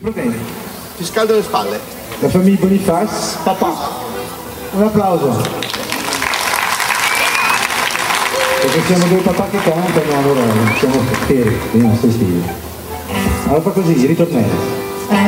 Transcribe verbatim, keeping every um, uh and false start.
Prudenti. Ti scaldo le spalle. La famiglia Boniface. Papà. Un applauso. Perché siamo due papà che cantano, allora siamo feri, non stili. Allora fa così, ritornello.